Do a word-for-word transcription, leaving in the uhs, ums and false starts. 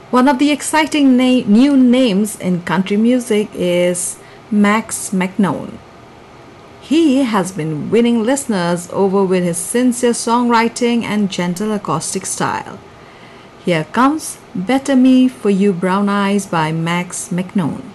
One of the exciting na- new names in country music is Max McNone. He has been winning listeners over with his sincere songwriting and gentle acoustic style. Here comes Better Me for You Brown Eyes by Max McNone.